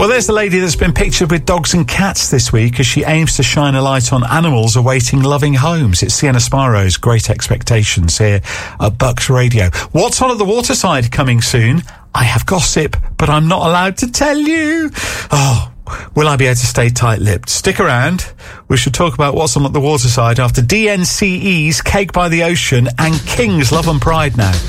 Well, there's the lady that's been pictured with dogs and cats this week as she aims to shine a light on animals awaiting loving homes. It's Sienna Sparrow's Great Expectations here at Bucks Radio. What's on at the waterside coming soon? I have gossip, but I'm not allowed to tell you. Oh, will I be able to stay tight-lipped? Stick around. We should talk about what's on at the waterside after DNCE's Cake by the Ocean and King's Love and Pride now.